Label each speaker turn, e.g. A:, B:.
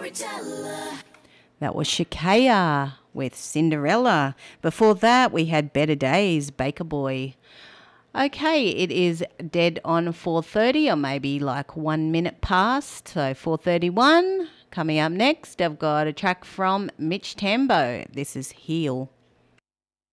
A: That was Shakaya with Cinderella. Before that, we had Better Days, Baker Boy. Okay, it is dead on 4:30, or maybe like 1 minute past, so 4:31. Coming up next, I've got a track from Mitch Tambo. This is Heal.